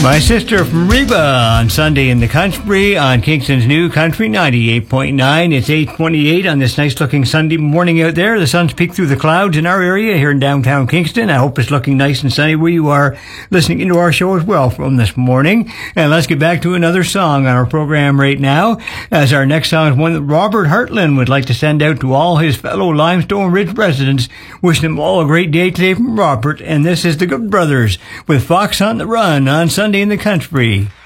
My sister from Reba on Sunday in the Country on Kingston's New Country 98.9. It's 8:28 on this nice looking Sunday morning out there. The sun's peeked through the clouds in our area here in downtown Kingston. I hope it's looking nice and sunny where you are listening into our show as well from this morning. And let's get back to another song on our program right now, as our next song is one that Robert Hartland would like to send out to all his fellow Limestone Ridge residents. Wishing them all a great day today from Robert. And this is the Good Brothers with Fox on the Run on Sunday in the Country.